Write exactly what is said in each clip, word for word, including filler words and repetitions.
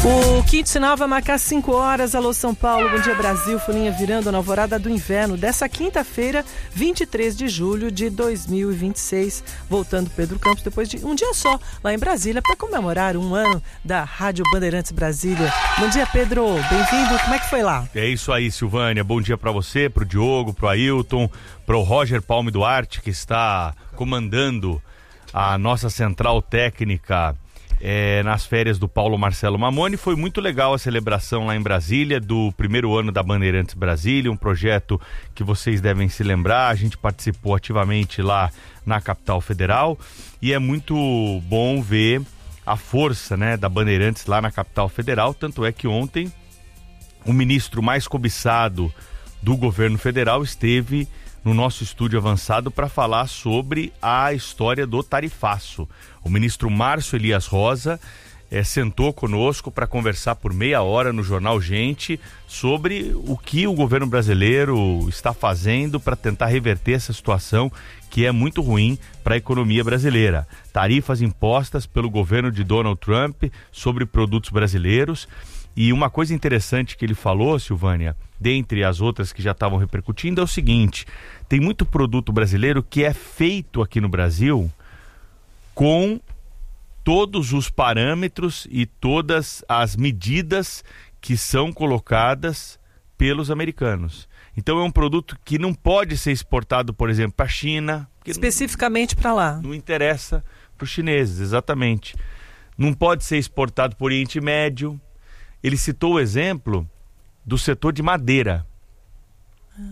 O quinto sinal vai marcar cinco horas. Alô São Paulo, bom dia Brasil, folhinha virando na alvorada do inverno dessa quinta-feira, vinte e três de julho de dois mil e vinte e seis. Voltando Pedro Campos depois de um dia só lá em Brasília para comemorar um ano da Rádio Bandeirantes Brasília. Bom dia Pedro, bem-vindo, como é que foi lá? É isso aí, Silvânia, bom dia para você, pro Diogo, pro Ailton, pro Roger Palme Duarte, que está comandando a nossa central técnica É, nas férias do Paulo Marcelo Mamoni. Foi muito legal a celebração lá em Brasília do primeiro ano da Bandeirantes Brasília, um projeto que vocês devem se lembrar. A gente participou ativamente lá na capital federal e é muito bom ver a força, né, da Bandeirantes lá na capital federal. Tanto é que ontem o ministro mais cobiçado do governo federal esteve no nosso estúdio avançado para falar sobre a história do tarifaço. O ministro Márcio Elias Rosa eh, sentou conosco para conversar por meia hora no Jornal Gente sobre o que o governo brasileiro está fazendo para tentar reverter essa situação que é muito ruim para a economia brasileira. Tarifas impostas pelo governo de Donald Trump sobre produtos brasileiros. E uma coisa interessante que ele falou, Silvânia, dentre as outras que já estavam repercutindo, é o seguinte: tem muito produto brasileiro que é feito aqui no Brasil com todos os parâmetros e todas as medidas que são colocadas pelos americanos. Então é um produto que não pode ser exportado, por exemplo, para a China. Especificamente para lá. Não interessa para os chineses, exatamente. Não pode ser exportado para o Oriente Médio. Ele citou o exemplo do setor de madeira. Ah.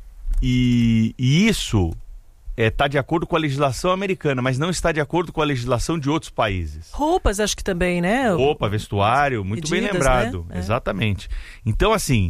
E, e isso está é, de acordo com a legislação americana, mas não está de acordo com a legislação de outros países. Roupas, acho que também, né? Roupa, vestuário, muito Medidas, bem lembrado. Né? Exatamente. Então, assim,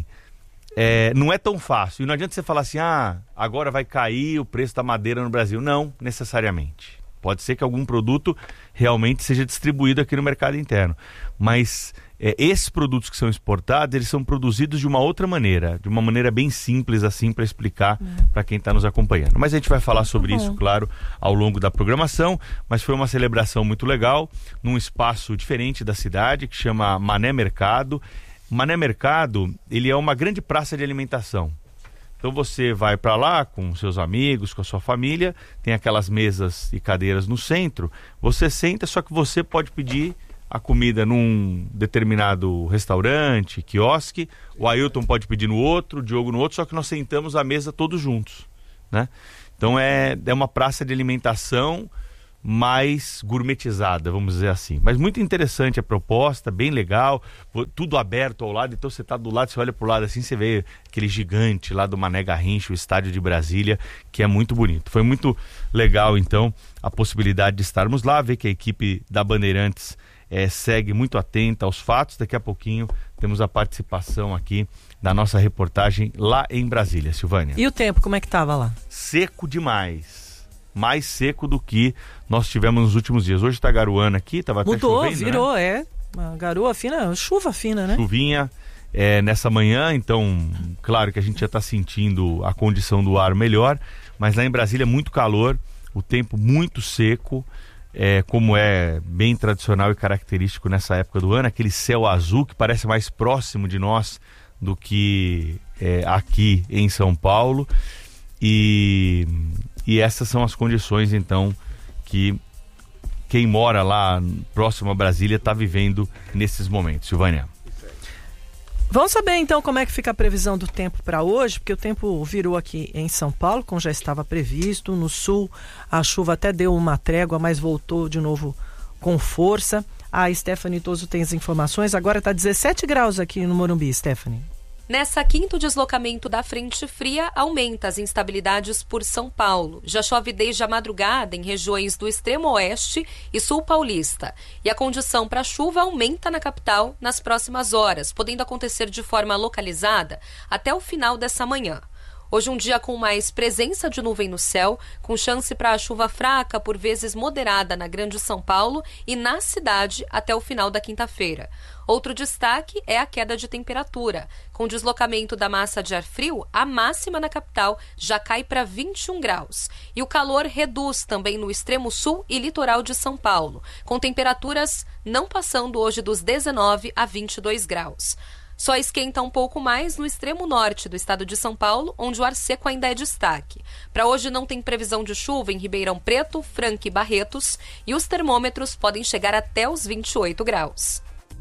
é, não é tão fácil. E não adianta você falar assim, ah, agora vai cair o preço da madeira no Brasil. Não, necessariamente. Pode ser que algum produto realmente seja distribuído aqui no mercado interno. Mas é, esses produtos que são exportados, eles são produzidos de uma outra maneira, de uma maneira bem simples assim para explicar é. para quem está nos acompanhando. Mas a gente vai falar sobre uhum. isso, claro, ao longo da programação. Mas foi uma celebração muito legal, num espaço diferente da cidade, que chama Mané Mercado. Mané Mercado, ele é uma grande praça de alimentação. Então você vai para lá com seus amigos, com a sua família, tem aquelas mesas e cadeiras no centro, você senta, só que você pode pedir a comida num determinado restaurante, quiosque, o Ailton pode pedir no outro, o Diogo no outro, só que nós sentamos à mesa todos juntos, né? Então é, é uma praça de alimentação mais gourmetizada, vamos dizer assim. Mas muito interessante a proposta, bem legal, tudo aberto ao lado. Então você está do lado, você olha para o lado assim, você vê aquele gigante lá do Mané Garrincha, o estádio de Brasília, que é muito bonito. Foi muito legal, então, a possibilidade de estarmos lá, ver que a equipe da Bandeirantes é, segue muito atenta aos fatos. Daqui a pouquinho temos a participação aqui da nossa reportagem lá em Brasília, Silvânia. E o tempo, como é que estava lá? Seco demais. Mais seco do que nós tivemos nos últimos dias. Hoje está garoando aqui, estava até Mudou, chovendo, virou, né? é. Uma garoa fina, chuva fina, né? Chuvinha é, nessa manhã, então, claro que a gente já está sentindo a condição do ar melhor, mas lá em Brasília muito calor, o tempo muito seco, é, como é bem tradicional e característico nessa época do ano, aquele céu azul que parece mais próximo de nós do que é, aqui em São Paulo. E... E essas são as condições, então, que quem mora lá próximo a Brasília está vivendo nesses momentos. Silvânia. Vamos saber, então, como é que fica a previsão do tempo para hoje, porque o tempo virou aqui em São Paulo, como já estava previsto. No sul, a chuva até deu uma trégua, mas voltou de novo com força. A Stephanie Toso tem as informações. Agora está dezessete graus aqui no Morumbi, Stephanie. Nessa quinta, o deslocamento da frente fria aumenta as instabilidades por São Paulo. Já chove desde a madrugada em regiões do extremo oeste e sul paulista. E a condição para chuva aumenta na capital nas próximas horas, podendo acontecer de forma localizada até o final dessa manhã. Hoje um dia com mais presença de nuvem no céu, com chance para chuva fraca, por vezes moderada, na Grande São Paulo e na cidade até o final da quinta-feira. Outro destaque é a queda de temperatura. Com o deslocamento da massa de ar frio, a máxima na capital já cai para vinte e um graus. E o calor reduz também no extremo sul e litoral de São Paulo, com temperaturas não passando hoje dos dezenove a vinte e dois graus. Só esquenta um pouco mais no extremo norte do estado de São Paulo, onde o ar seco ainda é destaque. Para hoje não tem previsão de chuva em Ribeirão Preto, Franca e Barretos, e os termômetros podem chegar até os vinte e oito graus.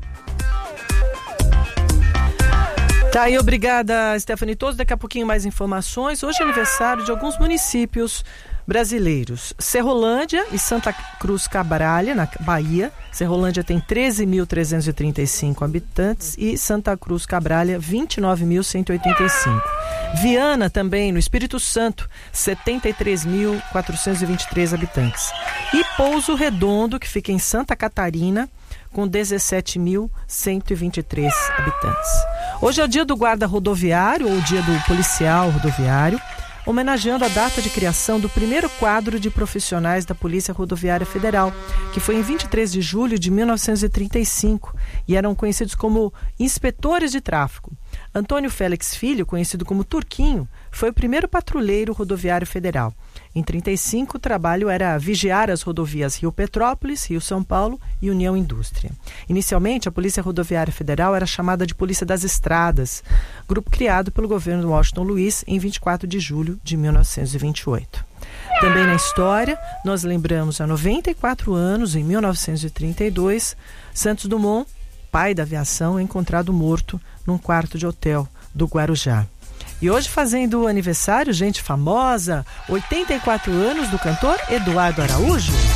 Tá aí, obrigada, Stephanie Toso. Daqui a pouquinho mais informações. Hoje é aniversário de alguns municípios brasileiros. Serrolândia e Santa Cruz Cabralha, na Bahia. Serrolândia tem treze mil trezentos e trinta e cinco habitantes e Santa Cruz Cabralha vinte e nove mil cento e oitenta e cinco. Viana também, no Espírito Santo, setenta e três mil quatrocentos e vinte e três habitantes. E Pouso Redondo, que fica em Santa Catarina, com dezessete mil cento e vinte e três habitantes. Hoje é o dia do guarda rodoviário, ou dia do policial rodoviário, homenageando a data de criação do primeiro quadro de profissionais da Polícia Rodoviária Federal, que foi em vinte e três de julho de mil novecentos e trinta e cinco, e eram conhecidos como inspetores de tráfego. Antônio Félix Filho, conhecido como Turquinho, foi o primeiro patrulheiro rodoviário federal. Em trinta e cinco, o trabalho era vigiar as rodovias Rio Petrópolis, Rio São Paulo e União Indústria. Inicialmente, a Polícia Rodoviária Federal era chamada de Polícia das Estradas, grupo criado pelo governo Washington Luiz em vinte e quatro de julho de mil novecentos e vinte e oito. Também na história, nós lembramos há noventa e quatro anos, em mil novecentos e trinta e dois, Santos Dumont, pai da aviação, é encontrado morto num quarto de hotel do Guarujá. E hoje fazendo aniversário, gente famosa, oitenta e quatro anos, do cantor Eduardo Araújo.